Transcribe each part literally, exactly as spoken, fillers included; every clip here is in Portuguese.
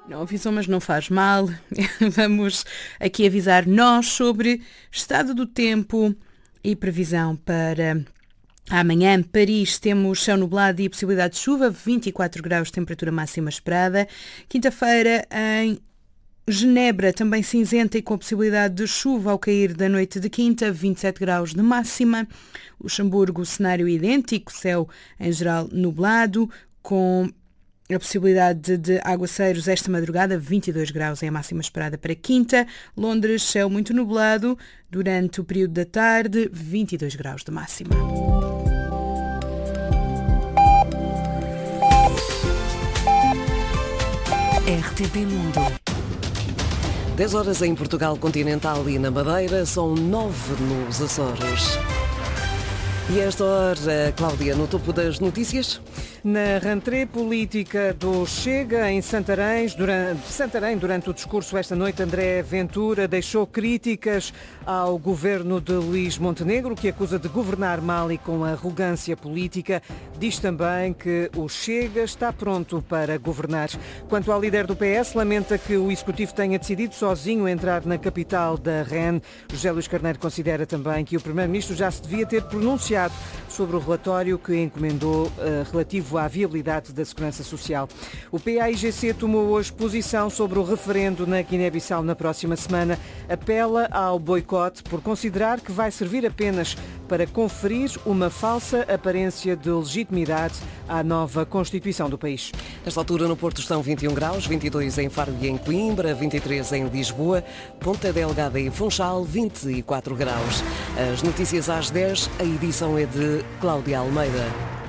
Não avisou, mas não faz mal. Vamos aqui avisar nós sobre estado do tempo e previsão para amanhã. Paris, temos céu nublado e possibilidade de chuva, vinte e quatro graus, temperatura máxima esperada. Quinta-feira, em Genebra, também cinzenta e com a possibilidade de chuva ao cair da noite de quinta, vinte e sete graus de máxima. Luxemburgo, cenário idêntico, céu em geral nublado, com a possibilidade de aguaceiros esta madrugada, vinte e dois graus é a máxima esperada para quinta. Londres, céu muito nublado durante o período da tarde, vinte e dois graus de máxima. R T P Mundo. dez horas em Portugal Continental e na Madeira, são nove nos Açores. E a esta hora, Cláudia, no topo das notícias? Na rentrée política do Chega, em Santarém durante, Santarém, durante o discurso esta noite, André Ventura deixou críticas ao governo de Luís Montenegro, que acusa de governar mal e com arrogância política. Diz também que o Chega está pronto para governar. Quanto ao líder do P S, lamenta que o Executivo tenha decidido sozinho entrar na capital da R E N. José Luís Carneiro considera também que o Primeiro-Ministro já se devia ter pronunciado sobre o relatório que encomendou uh, relativo à viabilidade da segurança social. O P A I G C tomou hoje posição sobre o referendo na Guiné-Bissau na próxima semana. Apela ao boicote por considerar que vai servir apenas para conferir uma falsa aparência de legitimidade à nova Constituição do país. Nesta altura no Porto estão vinte e um graus, vinte e dois em Faro e em Coimbra, vinte e três em Lisboa, Ponta Delgada e Funchal, vinte e quatro graus. As notícias às dez, a edição é de Cláudia Almeida.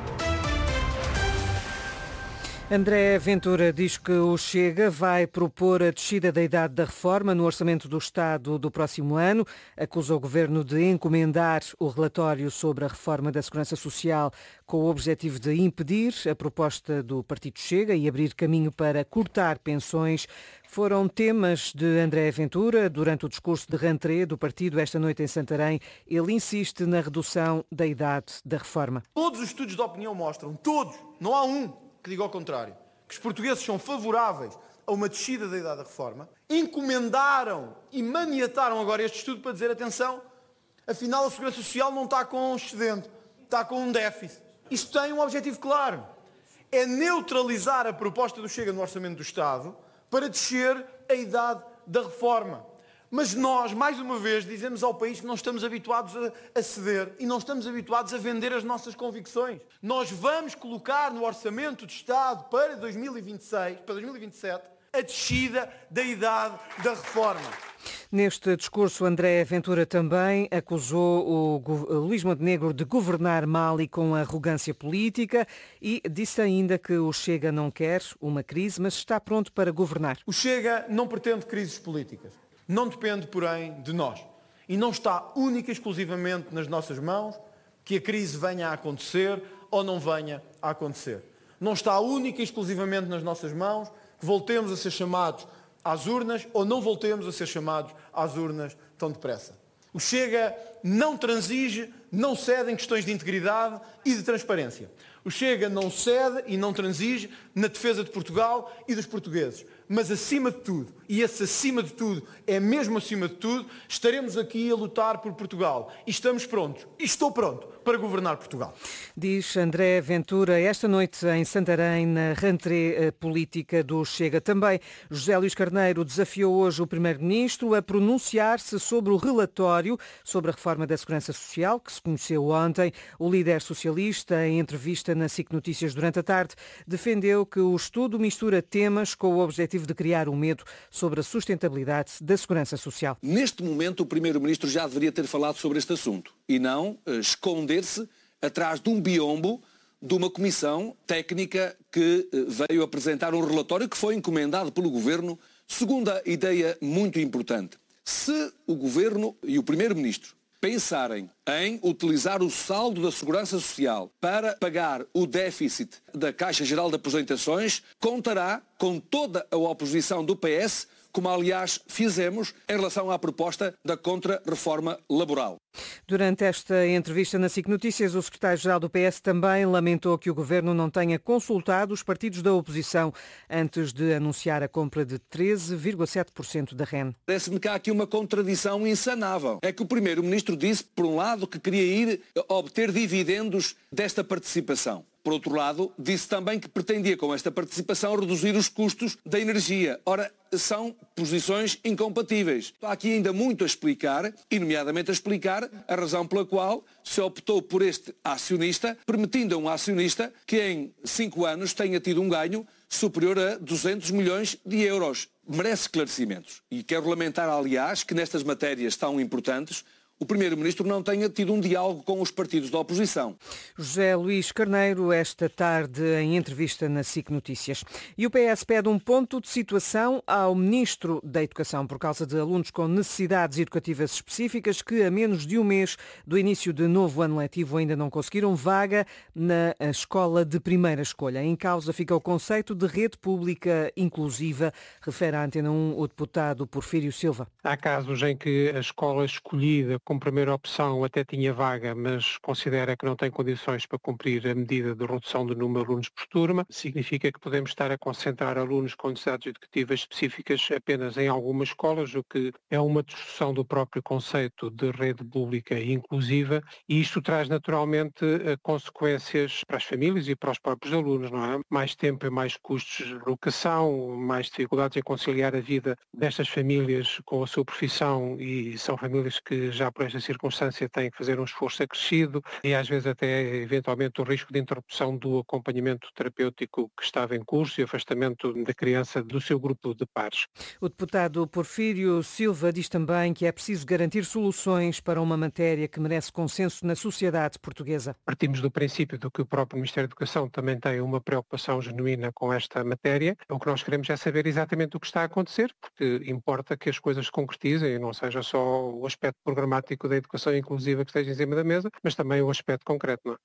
André Ventura diz que o Chega vai propor a descida da idade da reforma no Orçamento do Estado do próximo ano. Acusa o Governo de encomendar o relatório sobre a reforma da Segurança Social com o objetivo de impedir a proposta do Partido Chega e abrir caminho para cortar pensões. Foram temas de André Ventura durante o discurso de rentrée do partido esta noite em Santarém. Ele insiste na redução da idade da reforma. Todos os estudos de opinião mostram, todos, não há um que diga ao contrário, que os portugueses são favoráveis a uma descida da idade da reforma, encomendaram e maniataram agora este estudo para dizer, atenção, afinal a Segurança Social não está com um excedente, está com um déficit. Isto tem um objetivo claro, é neutralizar a proposta do Chega no Orçamento do Estado para descer a idade da reforma. Mas nós, mais uma vez, dizemos ao país que não estamos habituados a, a ceder e não estamos habituados a vender as nossas convicções. Nós vamos colocar no Orçamento de Estado para dois mil e vinte e seis, para dois mil e vinte e sete, a descida da idade da reforma. Neste discurso, André Ventura também acusou o Luís Montenegro de governar mal e com arrogância política e disse ainda que o Chega não quer uma crise, mas está pronto para governar. O Chega não pretende crises políticas. Não depende, porém, de nós. E não está única e exclusivamente nas nossas mãos que a crise venha a acontecer ou não venha a acontecer. Não está única e exclusivamente nas nossas mãos que voltemos a ser chamados às urnas ou não voltemos a ser chamados às urnas tão depressa. O Chega não transige, não cede em questões de integridade e de transparência. O Chega não cede e não transige na defesa de Portugal e dos portugueses. Mas acima de tudo, e esse acima de tudo é mesmo acima de tudo, estaremos aqui a lutar por Portugal. E estamos prontos, e estou pronto, para governar Portugal. Diz André Ventura esta noite em Santarém, na rentrée política do Chega. Também José Luís Carneiro desafiou hoje o Primeiro-Ministro a pronunciar-se sobre o relatório sobre a reforma da Segurança Social, que se conheceu ontem. O líder socialista, em entrevista na S I C Notícias durante a tarde, defendeu que o estudo mistura temas com o objetivo de criar um medo sobre a sustentabilidade da segurança social. Neste momento, o Primeiro-Ministro já deveria ter falado sobre este assunto e não uh, esconder-se atrás de um biombo de uma comissão técnica que uh, veio apresentar um relatório que foi encomendado pelo Governo. Segunda ideia muito importante. Se o Governo e o Primeiro-Ministro pensarem em utilizar o saldo da Segurança Social para pagar o déficit da Caixa Geral de Aposentações, contará com toda a oposição do P S como aliás fizemos em relação à proposta da contra-reforma laboral. Durante esta entrevista na SIC Notícias, o secretário-geral do P S também lamentou que o governo não tenha consultado os partidos da oposição antes de anunciar a compra de treze vírgula sete por cento da R E N. Parece-me que há aqui uma contradição insanável. É que o primeiro-ministro disse, por um lado, que queria ir obter dividendos desta participação. Por outro lado, disse também que pretendia com esta participação reduzir os custos da energia. Ora, são posições incompatíveis. Há aqui ainda muito a explicar, e nomeadamente a explicar a razão pela qual se optou por este acionista, permitindo a um acionista que em cinco anos tenha tido um ganho superior a duzentos milhões de euros. Merece esclarecimentos. E quero lamentar, aliás, que nestas matérias tão importantes o primeiro-ministro não tenha tido um diálogo com os partidos da oposição. José Luís Carneiro, esta tarde, em entrevista na SIC Notícias. E o P S pede um ponto de situação ao Ministro da Educação por causa de alunos com necessidades educativas específicas que, a menos de um mês do início de novo ano letivo, ainda não conseguiram vaga na escola de primeira escolha. Em causa fica o conceito de rede pública inclusiva, refere à Antena um o deputado Porfírio Silva. Há casos em que a escola escolhida como primeira opção até tinha vaga, mas considera que não tem condições para cumprir a medida de redução do número de alunos por turma. Significa que podemos estar a concentrar alunos com necessidades educativas específicas apenas em algumas escolas, o que é uma distorção do próprio conceito de rede pública e inclusiva, e isto traz naturalmente consequências para as famílias e para os próprios alunos, não é? Mais tempo e mais custos de locação, mais dificuldades em conciliar a vida destas famílias com a sua profissão, e são famílias que já por esta circunstância têm que fazer um esforço acrescido e às vezes até eventualmente o risco de interrupção do acompanhamento terapêutico que estava em curso e afastamento da criança do seu grupo de pares. O deputado Porfírio Silva diz também que é preciso garantir soluções para uma matéria que merece consenso na sociedade portuguesa. Partimos do princípio de que o próprio Ministério da Educação também tem uma preocupação genuína com esta matéria. O que nós queremos é saber exatamente o que está a acontecer, porque importa que as coisas se concretizem e não seja só o aspecto programático da educação inclusiva que esteja em cima da mesa, mas também o aspecto concreto, não é?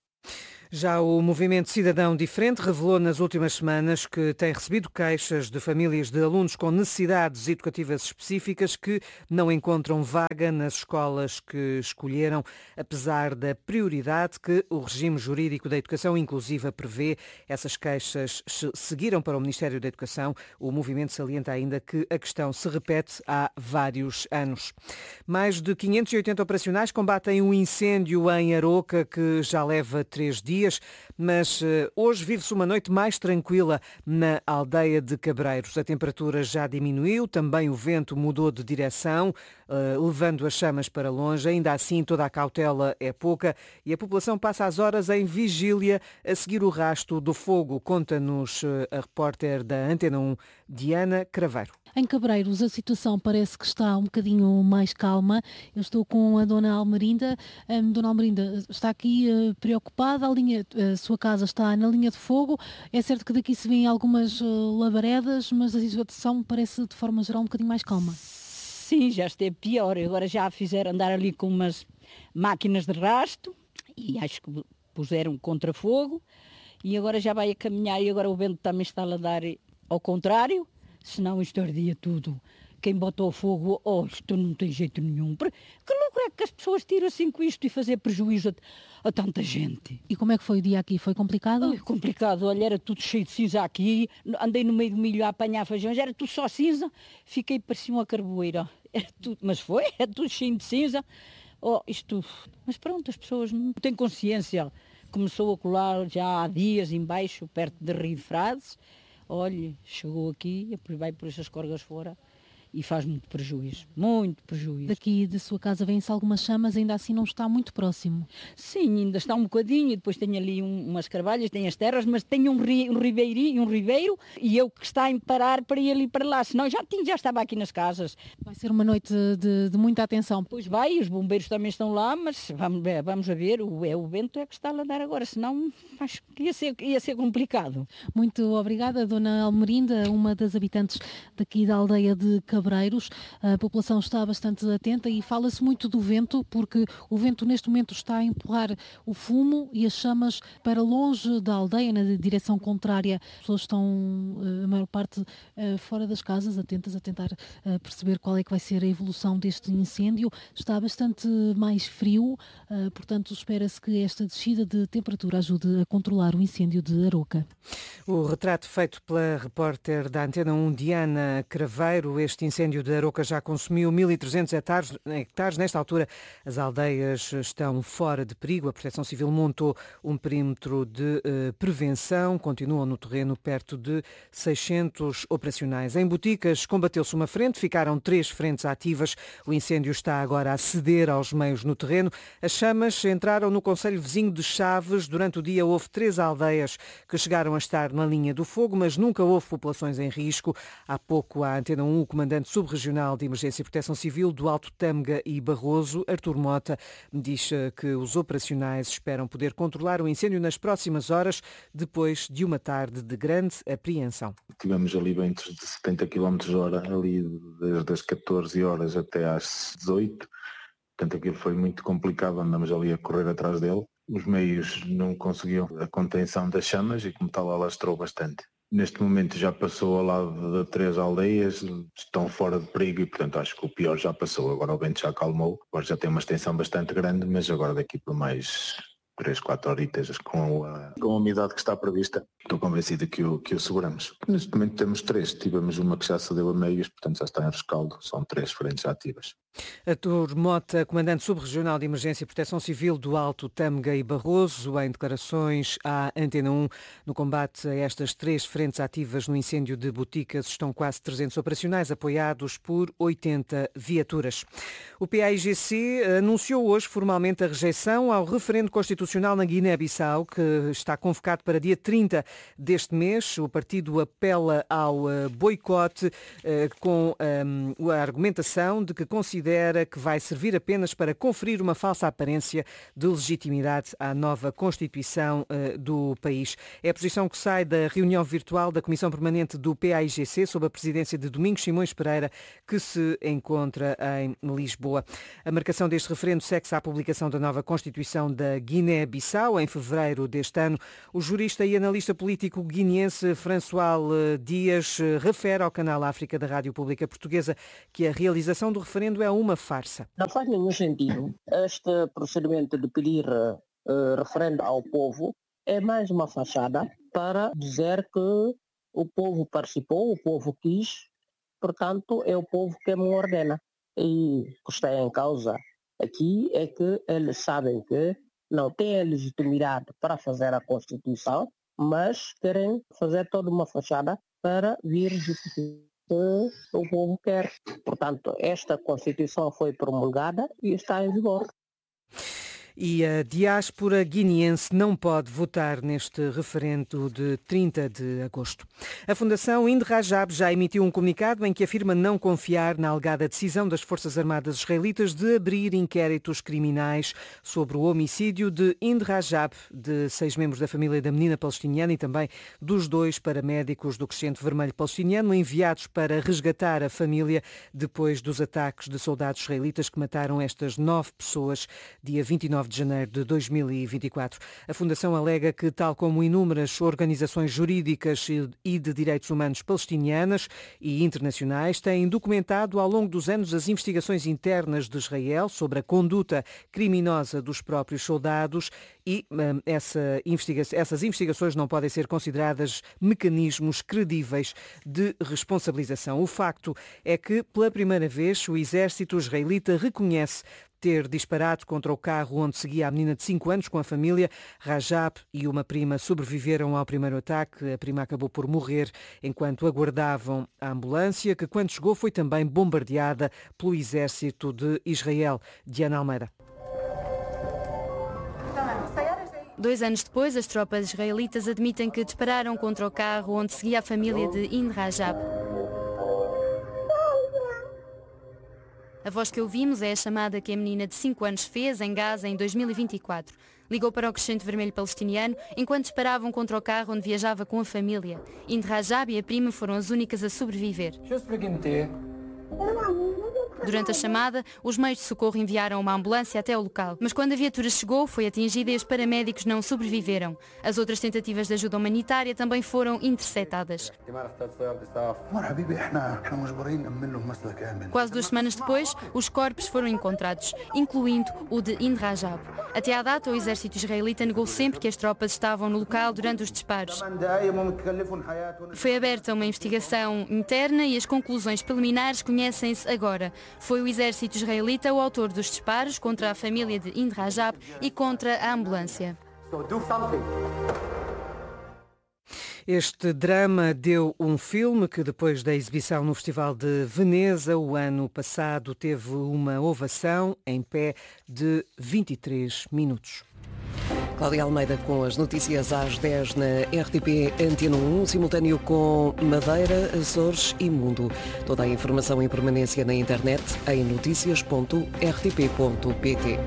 Já o Movimento Cidadão Diferente revelou nas últimas semanas que tem recebido queixas de famílias de alunos com necessidades educativas específicas que não encontram vaga nas escolas que escolheram, apesar da prioridade que o regime jurídico da educação inclusiva prevê. Essas queixas seguiram para o Ministério da Educação. O movimento salienta ainda que a questão se repete há vários anos. Mais de quinhentos e oitenta operacionais combatem um incêndio em Aroca que já leva três dias, mas uh, hoje vive-se uma noite mais tranquila na aldeia de Cabreiros. A temperatura já diminuiu, também o vento mudou de direção, uh, levando as chamas para longe. Ainda assim, toda a cautela é pouca e a população passa as horas em vigília a seguir o rasto do fogo. Conta-nos uh, a repórter da Antena um, Diana Craveiro. Em Cabreiros a situação parece que está um bocadinho mais calma. Eu estou com a Dona Almerinda. Um, Dona Almerinda, está aqui uh, preocupada, a, linha, a sua casa está na linha de fogo. É certo que daqui se vêem algumas uh, labaredas, mas a situação parece de forma geral um bocadinho mais calma. Sim, já esteve pior. Agora já fizeram andar ali com umas máquinas de rasto e acho que puseram contra fogo e agora já vai a caminhar e agora o vento também está a dar ao contrário. Senão isto ardia tudo. Quem botou fogo, oh, isto não tem jeito nenhum. Que lucro é que as pessoas tiram assim com isto e fazer prejuízo a, a tanta gente? E como é que foi o dia aqui? Foi complicado? Oh, complicado, olha, era tudo cheio de cinza aqui. Andei no meio do milho a apanhar feijões, era tudo só cinza. Fiquei parecia uma carboeira. Era tudo, mas foi, era tudo cheio de cinza. Oh, isto... Mas pronto, as pessoas não têm consciência. Começou a colar já há dias embaixo, perto de Rio de Frades. Olha, chegou aqui, depois vai por essas corgas fora e faz muito prejuízo, muito prejuízo. Daqui da sua casa vêm-se algumas chamas, ainda assim não está muito próximo. Sim, ainda está um bocadinho, e depois tem ali um, umas carvalhas, tem as terras, mas tem um, ri, um ribeirinho, um ribeiro, e eu que está em parar para ir ali para lá, senão já, tinha, já estava aqui nas casas. Vai ser uma noite de, de muita atenção. Pois vai, os bombeiros também estão lá, mas vamos, vamos a ver, o, é, o vento é que está a dar agora, senão acho que ia ser, ia ser complicado. Muito obrigada, Dona Almerinda, uma das habitantes daqui da aldeia de Cabreiros. Labreiros. A população está bastante atenta e fala-se muito do vento, porque o vento neste momento está a empurrar o fumo e as chamas para longe da aldeia, na direção contrária. As pessoas estão, a maior parte, fora das casas, atentas a tentar perceber qual é que vai ser a evolução deste incêndio. Está bastante mais frio, portanto espera-se que esta descida de temperatura ajude a controlar o incêndio de Aroca. O retrato feito pela repórter da Antena um, Diana Craveiro. Este incêndio de Aroca já consumiu mil e trezentos hectares. hectares. Nesta altura, as aldeias estão fora de perigo. A Proteção Civil montou um perímetro de uh, prevenção. Continuam no terreno perto de seiscentos operacionais. Em Boticas, combateu-se uma frente. Ficaram três frentes ativas. O incêndio está agora a ceder aos meios no terreno. As chamas entraram no concelho vizinho de Chaves. Durante o dia houve três aldeias que chegaram a estar na linha do fogo, mas nunca houve populações em risco. Há pouco, à Antena um, o comandante subregional de Emergência e Proteção Civil do Alto Tâmega e Barroso, Artur Mota, diz que os operacionais esperam poder controlar o incêndio nas próximas horas, depois de uma tarde de grande apreensão. Tivemos ali ventos de setenta quilómetros por hora, ali desde as catorze horas até às dezoito. Portanto, aquilo foi muito complicado, andamos ali a correr atrás dele. Os meios não conseguiam a contenção das chamas e, como tal, alastrou bastante. Neste momento já passou ao lado de três aldeias, estão fora de perigo e, portanto, acho que o pior já passou. Agora o vento já acalmou, agora já tem uma extensão bastante grande, mas agora daqui por mais três, quatro horitas com a, com a umidade que está prevista, estou convencido que o, que o seguramos. Neste momento temos três, tivemos uma que já cedeu a meios, portanto já está em rescaldo, são três frentes ativas. Artur Mota, comandante subregional de Emergência e Proteção Civil do Alto Tâmega e Barroso, em declarações à Antena um. No combate a estas três frentes ativas no incêndio de Boticas estão quase trezentos operacionais, apoiados por oitenta viaturas. O P A I G C anunciou hoje formalmente a rejeição ao referendo constitucional na Guiné-Bissau, que está convocado para dia trinta deste mês. O partido apela ao boicote com a argumentação de que considera que vai servir apenas para conferir uma falsa aparência de legitimidade à nova Constituição uh, do país. É a posição que sai da reunião virtual da Comissão Permanente do P A I G C, sob a presidência de Domingos Simões Pereira, que se encontra em Lisboa. A marcação deste referendo segue-se à publicação da nova Constituição da Guiné-Bissau, em fevereiro deste ano. O jurista e analista político guineense François Dias refere ao canal África da Rádio Pública Portuguesa que a realização do referendo é uma farsa. Não faz nenhum sentido. Este procedimento de pedir uh, referendo ao povo é mais uma fachada para dizer que o povo participou, o povo quis, portanto é o povo que me ordena. E o que está em causa aqui é que eles sabem que não têm a legitimidade para fazer a Constituição, mas querem fazer toda uma fachada para vir justificar que o povo quer. Portanto, esta Constituição foi promulgada e está em vigor. E a diáspora guineense não pode votar neste referendo de trinta de agosto. A Fundação Indrajab já emitiu um comunicado em que afirma não confiar na alegada decisão das Forças Armadas israelitas de abrir inquéritos criminais sobre o homicídio de Indrajab, de seis membros da família da menina palestiniana e também dos dois paramédicos do Crescente Vermelho palestiniano enviados para resgatar a família depois dos ataques de soldados israelitas que mataram estas nove pessoas dia vinte e nove de janeiro de dois mil e vinte e quatro. A Fundação alega que, tal como inúmeras organizações jurídicas e de direitos humanos palestinianas e internacionais, têm documentado ao longo dos anos as investigações internas de Israel sobre a conduta criminosa dos próprios soldados e hum, essa investiga- essas investigações não podem ser consideradas mecanismos credíveis de responsabilização. O facto é que, pela primeira vez, o exército israelita reconhece ter disparado contra o carro onde seguia a menina de cinco anos com a família. Rajab e uma prima sobreviveram ao primeiro ataque. A prima acabou por morrer enquanto aguardavam a ambulância, que quando chegou foi também bombardeada pelo exército de Israel. Diana Almeida. Dois anos depois, as tropas israelitas admitem que dispararam contra o carro onde seguia a família de Indrajab. A voz que ouvimos é a chamada que a menina de cinco anos fez em Gaza em dois mil e vinte e quatro. Ligou para o Crescente Vermelho palestiniano enquanto disparavam contra o carro onde viajava com a família. Indrajab e a prima foram as únicas a sobreviver. Durante a chamada, os meios de socorro enviaram uma ambulância até o local. Mas quando a viatura chegou, foi atingida e os paramédicos não sobreviveram. As outras tentativas de ajuda humanitária também foram interceptadas. Quase duas semanas depois, os corpos foram encontrados, incluindo o de Ind Rajab. Até à data, o exército israelita negou sempre que as tropas estavam no local durante os disparos. Foi aberta uma investigação interna e as conclusões preliminares conhecem-se agora. Foi o exército israelita o autor dos disparos contra a família de Ind Rajab e contra a ambulância. Este drama deu um filme que, depois da exibição no Festival de Veneza, o ano passado, teve uma ovação em pé de vinte e três minutos. Cláudia Almeida com as notícias às dez na R T P Antena um, simultâneo com Madeira, Açores e Mundo. Toda a informação em permanência na internet em notícias ponto r t p ponto p t.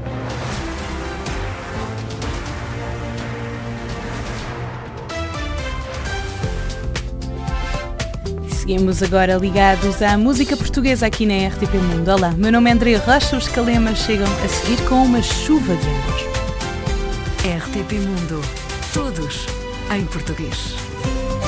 Seguimos agora ligados à música portuguesa aqui na R T P Mundo. Olá, meu nome é André Rocha, os Calemas chegam a seguir com uma chuva de amor. R T P Mundo. Todos em português.